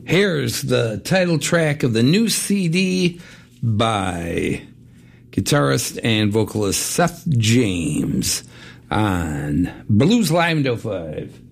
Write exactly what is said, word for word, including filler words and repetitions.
Here's the title track of the new C D by guitarist and vocalist Seth James on Blues Live in oh five.